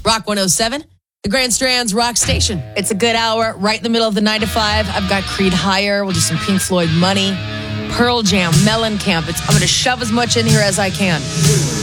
Rock 107, the Grand Strand's Rock Station. It's a good hour, right in the middle of the 9 to 5. I've got Creed Higher. We'll do some Pink Floyd Money, Pearl Jam, Mellencamp. I'm going to shove as much in here as I can.